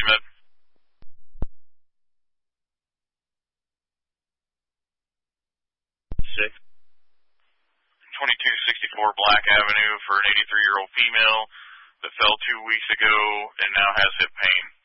Med. 6. 2264 Black Avenue for an 83-year-old female that fell 2 weeks ago and now has hip pain.